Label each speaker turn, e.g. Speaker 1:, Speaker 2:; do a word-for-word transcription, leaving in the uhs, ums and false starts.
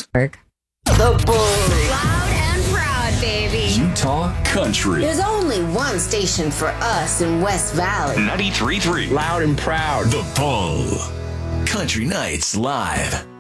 Speaker 1: Work.
Speaker 2: The Bull.
Speaker 3: Loud and proud, baby.
Speaker 4: Utah Country.
Speaker 2: There's only one station for us in West Valley.
Speaker 4: ninety-three point three.
Speaker 5: Loud and proud.
Speaker 4: The Bull. Country Nights Live.